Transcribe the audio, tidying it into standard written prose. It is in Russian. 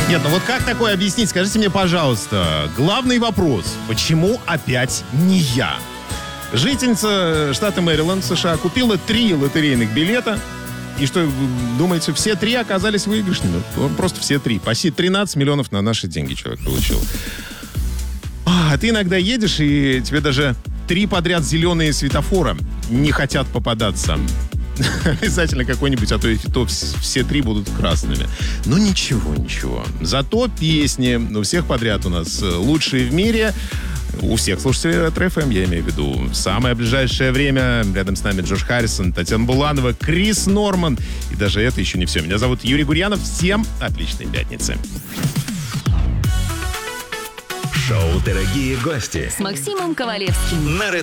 Нет, ну вот как такое объяснить? Скажите мне, пожалуйста, главный вопрос. Почему опять не я? Жительница штата Мэриленд, США, купила 3 лотерейных билета. И что, думаете, все 3 оказались выигрышными? Просто все 3. Почти 13 миллионов на наши деньги человек получил. А ты иногда едешь, и тебе даже 3 подряд зеленые светофора не хотят попадаться. Обязательно какой-нибудь, а то все 3 будут красными. Ну ничего. Зато песни у всех подряд у нас лучшие в мире. У всех слушателей Ретро-ФМ, я имею в виду. В самое ближайшее время рядом с нами Джош Харрисон, Татьяна Буланова, Крис Норман. И даже это еще не все. Меня зовут Юрий Гурьянов. Всем отличной пятницы. Шоу «Дорогие гости» С Максимом Ковалевским. на